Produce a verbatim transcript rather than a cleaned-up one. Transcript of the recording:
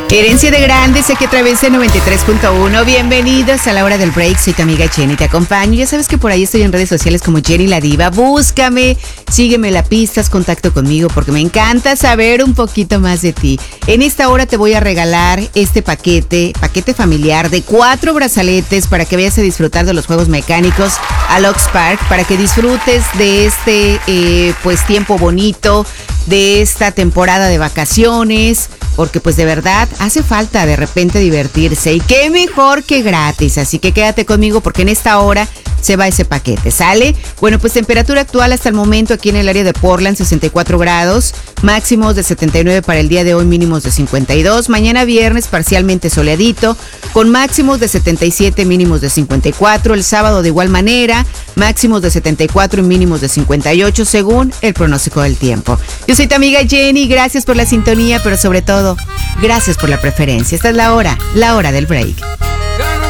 Herencia de Grandes, aquí a través de noventa y tres punto uno. Bienvenidos a la hora del break. Soy tu amiga Jenny, te acompaño. Ya sabes que por ahí estoy en redes sociales como Jenny la Diva. Búscame, sígueme la pista, haz contacto conmigo porque me encanta saber un poquito más de ti. En esta hora te voy a regalar este paquete, paquete familiar de cuatro brazaletes para que vayas a disfrutar de los juegos mecánicos al Ox Park, para que disfrutes de este eh, pues tiempo bonito, de esta temporada de vacaciones, porque pues de verdad hace falta de repente divertirse y qué mejor que gratis, así que quédate conmigo porque en esta hora se va ese paquete, ¿sale? Bueno, pues temperatura actual hasta el momento aquí en el área de Portland, sesenta y cuatro grados, máximos de setenta y nueve para el día de hoy, mínimos de cincuenta y dos, mañana viernes parcialmente soleadito, con máximos de setenta y siete, mínimos de cincuenta y cuatro, el sábado de igual manera, máximos de setenta y cuatro y mínimos de cincuenta y ocho según el pronóstico del tiempo. Yo soy tu amiga Jenny, gracias por la sintonía, pero sobre todo, gracias por la preferencia. Esta es la hora, la hora del break.